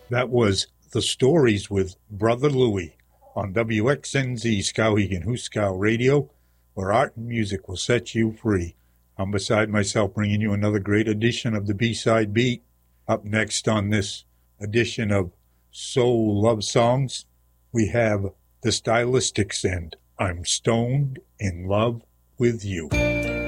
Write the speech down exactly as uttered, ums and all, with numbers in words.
That was The Stories with Brother Louie on W X N Z Skowhegan Huskow Radio, where art and music will set you free. I'm beside myself bringing you another great edition of the B-Side Beat. Up next on this edition of Soul Love Songs, we have The Stylistics and I'm Stoned in Love with You.